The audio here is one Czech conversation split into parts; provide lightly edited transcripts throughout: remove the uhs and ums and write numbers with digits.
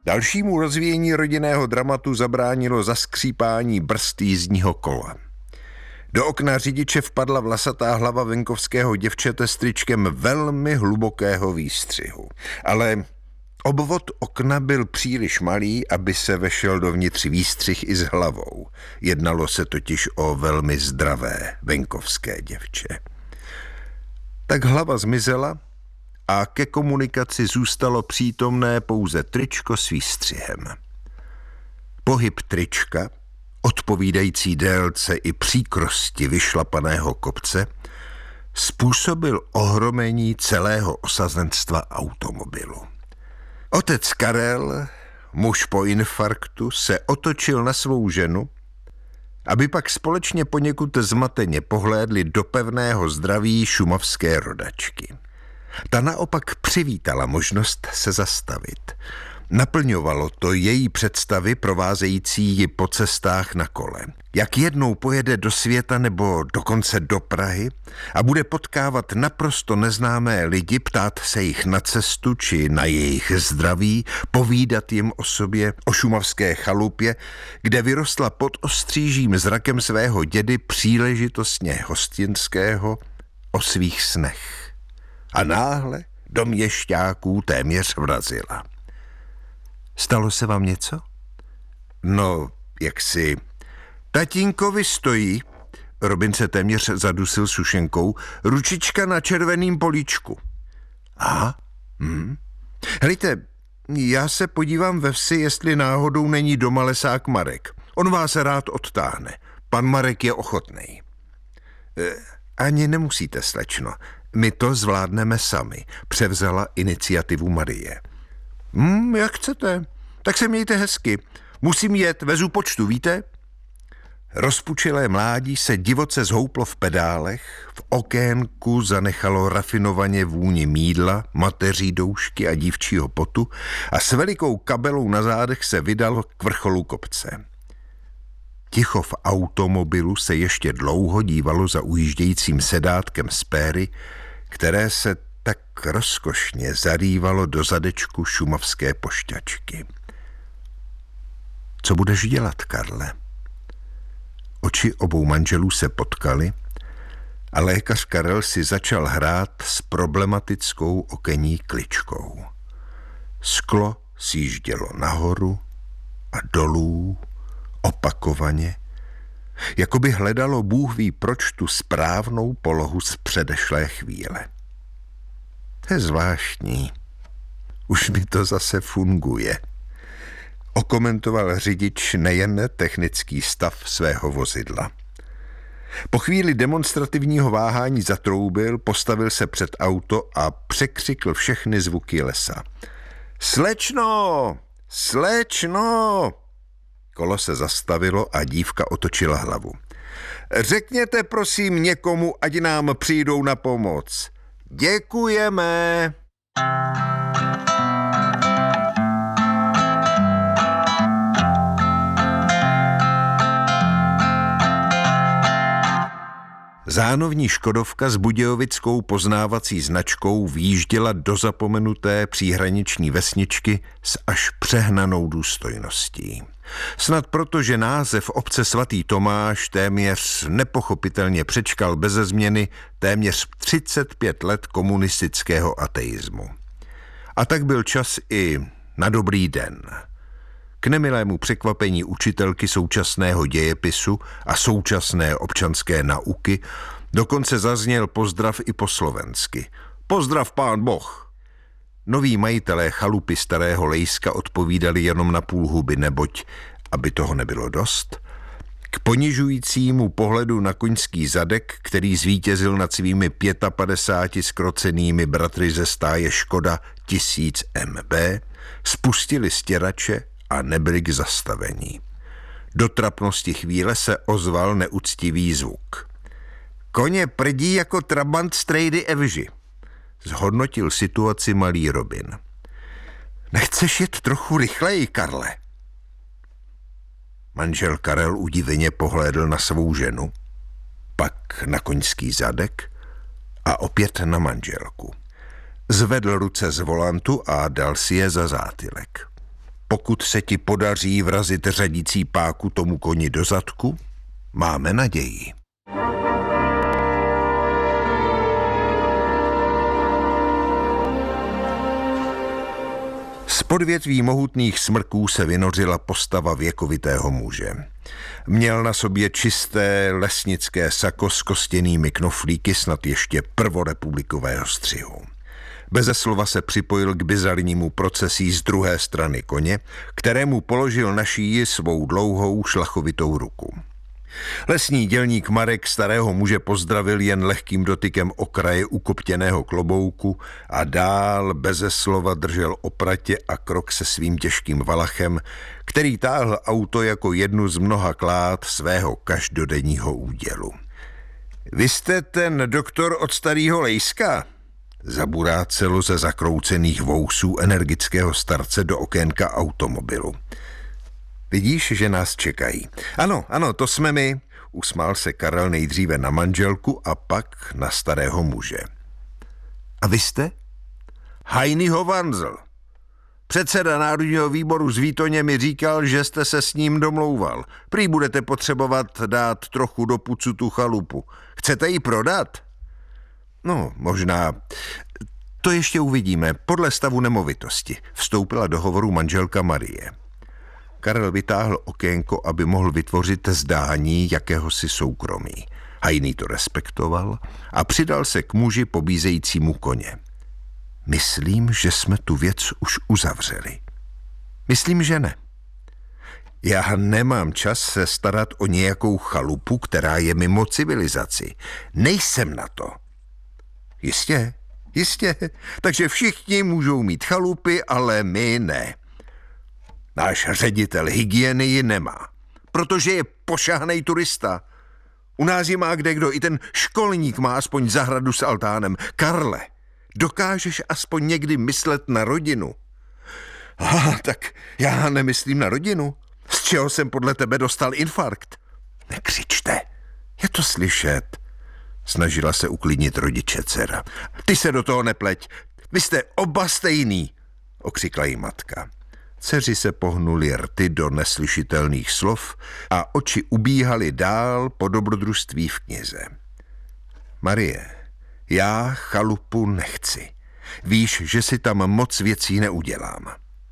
Dalšímu rozvíjení rodinného dramatu zabránilo zaskřípání brzd jízdního kola. Do okna řidiče vpadla vlasatá hlava venkovského děvčete s tričkem velmi hlubokého výstřihu. Ale obvod okna byl příliš malý, aby se vešel dovnitř výstřih i s hlavou. Jednalo se totiž o velmi zdravé venkovské děvče. Tak hlava zmizela a ke komunikaci zůstalo přítomné pouze tričko s výstřihem. Pohyb trička, odpovídající délce i příkrosti vyšlapaného kopce, způsobil ohromení celého osazenstva automobilu. Otec Karel, muž po infarktu, se otočil na svou ženu, aby pak společně poněkud zmateně pohlédli do pevného zdraví šumavské rodačky. Ta naopak přivítala možnost se zastavit. Naplňovalo to její představy provázející ji po cestách na kole. Jak jednou pojede do světa nebo dokonce do Prahy a bude potkávat naprosto neznámé lidi, ptát se jich na cestu či na jejich zdraví, povídat jim o sobě, o šumavské chalupě, kde vyrostla pod ostřížím zrakem svého dědy příležitostně hostinského, o svých snech. A náhle do Měšťáků téměř vrazila. Stalo se vám něco? No, jaksi. Tatínkovi stojí, Robin se téměř zadusil sušenkou, ručička na červeným políčku. Aha, Helejte, já se podívám ve vsi, jestli náhodou není doma lesák Marek. On vás rád odtáhne. Pan Marek je ochotnej. Ani nemusíte, slečno. My to zvládneme sami, převzala iniciativu Marie. Jak chcete. Tak se mějte hezky. Musím jet, vezu počtu, víte? Rozpučilé mládí se divoce zhouplo v pedálech, v okénku zanechalo rafinovaně vůni mýdla, mateří doušky a dívčího potu a s velikou kabelou na zádech se vydal k vrcholu kopce. Ticho v automobilu se ještě dlouho dívalo za ujíždějícím sedátkem z péry, které se tak rozkošně zarývalo do zadečku šumavské pošťačky. Co budeš dělat, Karle? Oči obou manželů se potkaly a lékař Karel si začal hrát s problematickou okenní kličkou. Sklo sjíždělo nahoru a dolů opakovaně, jako by hledalo Bůh ví proč tu správnou polohu z předešlé chvíle. To je zvláštní. Už mi to zase funguje. Okomentoval řidič nejen technický stav svého vozidla. Po chvíli demonstrativního váhání zatroubil, postavil se před auto a překřikl všechny zvuky lesa. Slečno! Slečno! Kolo se zastavilo a dívka otočila hlavu. Řekněte prosím někomu, ať nám přijdou na pomoc. Děkujeme. Zánovní škodovka s budějovickou poznávací značkou výjížděla do zapomenuté příhraniční vesničky s až přehnanou důstojností. Snad proto, že název obce Svatý Tomáš téměř nepochopitelně přečkal beze změny téměř 35 let komunistického ateismu. A tak byl čas i na dobrý den. K nemilému překvapení učitelky současného dějepisu a současné občanské nauky dokonce zazněl pozdrav i po slovensky. Pozdrav pán Boh. Noví majitelé chalupy Starého Lejska odpovídali jenom na půl huby, neboť, aby toho nebylo dost, k ponižujícímu pohledu na koňský zadek, který zvítězil nad svými 55 skrocenými bratry ze stáje Škoda 1000 MB, spustili stěrače a nebyli k zastavení. Do trapnosti chvíle se ozval neúctivý zvuk. Koně prdí jako trabant z trejdy Evži. Zhodnotil situaci malý Robin. Nechceš jet trochu rychleji, Karle? Manžel Karel udiveně pohlédl na svou ženu, pak na koňský zadek a opět na manželku. Zvedl ruce z volantu a dal si je za zátylek. Pokud se ti podaří vrazit řadící páku tomu koni do zadku, máme naději. Z podvětví mohutných smrků se vynořila postava věkovitého muže. Měl na sobě čisté lesnické sako s kostěnými knoflíky, snad ještě prvorepublikového střihu. Beze slova se připojil k bizarnímu procesí z druhé strany koně, kterému položil na šíji svou dlouhou šlachovitou ruku. Lesní dělník Marek starého muže pozdravil jen lehkým dotykem okraje ukoptěného klobouku a dál beze slova držel opratě a krok se svým těžkým valachem, který táhl auto jako jednu z mnoha klád svého každodenního údělu. Vy jste ten doktor od starého Lejska? Zaburácelo ze zakroucených vousů energického starce do okénka automobilu. Vidíš, že nás čekají. Ano, to jsme my, usmál se Karel nejdříve na manželku a pak na starého muže. A vy jste? Hajnyho Vanzl. Předseda Národního výboru z Výtoně mi říkal, že jste se s ním domlouval. Prý budete potřebovat dát trochu do pucu tu chalupu. Chcete ji prodat? No, možná. To ještě uvidíme. Podle stavu nemovitosti. Vstoupila do hovoru manželka Marie. Karel vytáhl okénko, aby mohl vytvořit zdání jakéhosi soukromí. Hajný to respektoval a přidal se k muži pobízejícímu koně. Myslím, že jsme tu věc už uzavřeli. Myslím, že ne. Já nemám čas se starat o nějakou chalupu, která je mimo civilizaci. Nejsem na to. Jistě. Takže všichni můžou mít chalupy, ale my ne. Náš ředitel hygieny ji nemá, protože je pošahanej turista. U nás ji má kdekdo, i ten školník má aspoň zahradu s altánem. Karle, dokážeš aspoň někdy myslet na rodinu? Tak já nemyslím na rodinu. Z čeho jsem podle tebe dostal infarkt? Nekřičte, je to slyšet. Snažila se uklidnit rodiče dcera. Ty se do toho nepleť, vy jste oba stejný, okřikla jí matka. Dceři se pohnuli rty do neslyšitelných slov a oči ubíhaly dál po dobrodružství v knize. Marie, já chalupu nechci. Víš, že si tam moc věcí neudělám.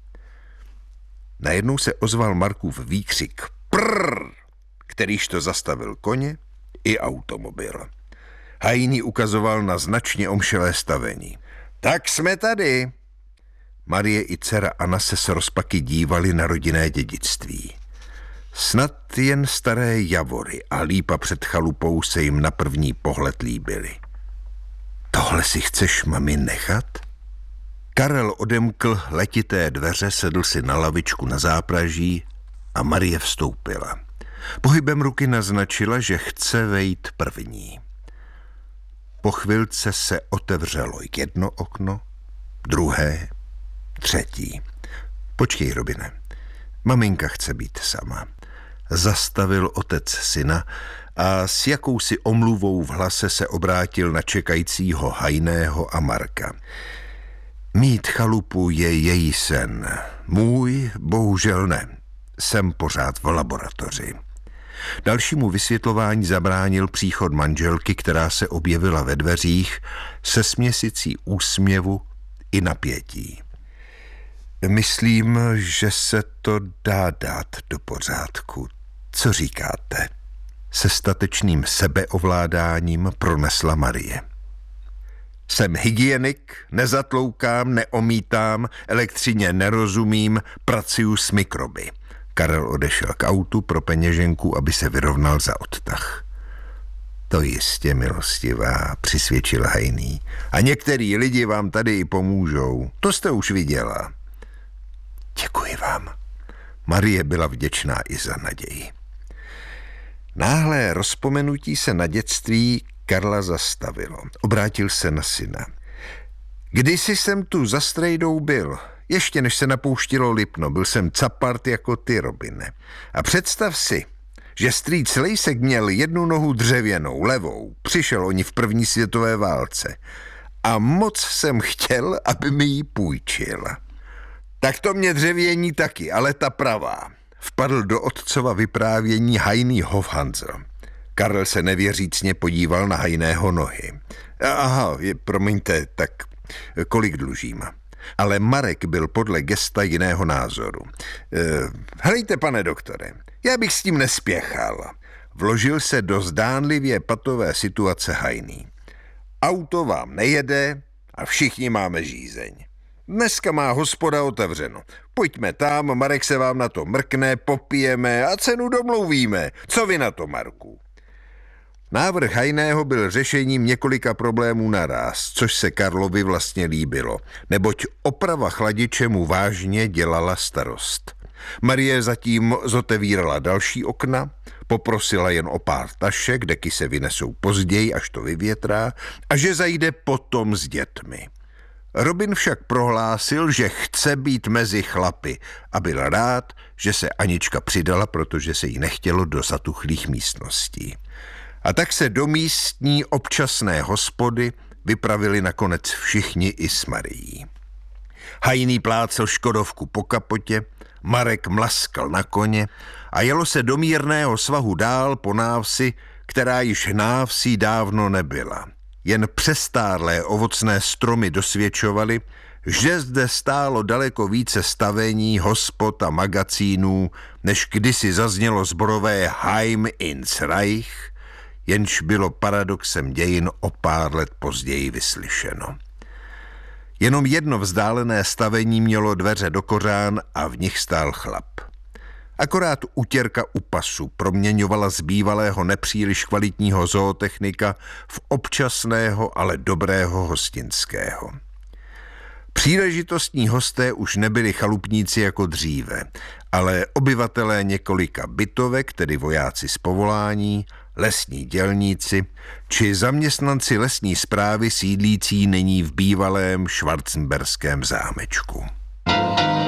Najednou se ozval Markův výkřik prrr, kterýž to zastavil koně i automobil. Hajný ukazoval na značně omšelé stavení. Tak jsme tady. Marie i dcera Anna se s rozpaky dívali na rodinné dědictví. Snad jen staré javory a lípa před chalupou se jim na první pohled líbily. Tohle si chceš, mami, nechat? Karel odemkl letité dveře, sedl si na lavičku na zápraží a Marie vstoupila. Pohybem ruky naznačila, že chce vejít první. Po chvilce se otevřelo jedno okno, druhé, třetí. Počkej, Robine, maminka chce být sama. Zastavil otec syna a s jakousi omluvou v hlase se obrátil na čekajícího Hajného a Marka. Mít chalupu je její sen. Můj bohužel ne. Jsem pořád v laboratoři. Dalšímu vysvětlování zabránil příchod manželky, která se objevila ve dveřích se směsicí úsměvu i napětí. Myslím, že se to dá dát do pořádku. Co říkáte? Se statečným sebeovládáním pronesla Marie. Jsem hygienik, nezatloukám, neomítám, elektřině nerozumím, pracuju s mikroby. Karel odešel k autu pro peněženku, aby se vyrovnal za odtah. To jistě, milostivá, přisvědčil Hajný. A některý lidi vám tady i pomůžou. To jste už viděla. Děkuji vám. Marie byla vděčná i za naději. Náhlé rozpomenutí se na dětství Karla zastavilo. Obrátil se na syna. Kdysi jsem tu za strejdou byl, ještě než se napouštilo Lipno, byl jsem capart jako ty, Robine. A představ si, že strýc Lejsek měl jednu nohu dřevěnou, levou, přišel oni v první světové válce a moc jsem chtěl, aby mi ji půjčil. Tak to mě dřevění taky, ale ta pravá. Vpadl do otcova vyprávění Heini Hofhanser. Karel se nevěřícně podíval na Heiného nohy. Aha, promiňte, tak kolik dlužím? Ale Marek byl podle gesta jiného názoru. Helejte, pane doktore, já bych s tím nespěchal. Vložil se do zdánlivě patové situace Heini. Auto vám nejede a všichni máme žízeň. Dneska má hospoda otevřeno. Pojďme tam, Marek se vám na to mrkne, popijeme a cenu domluvíme. Co vy na to, Marku? Návrh Heiného byl řešením několika problémů naráz, což se Karlovi vlastně líbilo, neboť oprava chladiče mu vážně dělala starost. Marie zatím zotevírala další okna, poprosila jen o pár tašek, deky se vynesou později, až to vyvětrá, a že zajde potom s dětmi. Robin však prohlásil, že chce být mezi chlapy a byl rád, že se Anička přidala, protože se jí nechtělo do zatuchlých místností. A tak se do místní občasné hospody vypravili nakonec všichni i s Marií. Heini plácel Škodovku po kapotě, Marek mlaskal na koně a jelo se do mírného svahu dál po návsi, která již návsí dávno nebyla. Jen přestárlé ovocné stromy dosvědčovaly, že zde stálo daleko více stavení, hospod a magazínů, než kdysi zaznělo zborové Heim ins Reich, jenž bylo paradoxem dějin o pár let později vyslyšeno. Jenom jedno vzdálené stavení mělo dveře do kořán a v nich stál chlap. Akorát utěrka u pasu proměňovala z bývalého nepříliš kvalitního zootechnika v občasného, ale dobrého hostinského. Příležitostní hosté už nebyli chalupníci jako dříve, ale obyvatelé několika bytovek, tedy vojáci z povolání, lesní dělníci či zaměstnanci lesní správy sídlící nyní v bývalém schwarzenberském zámečku.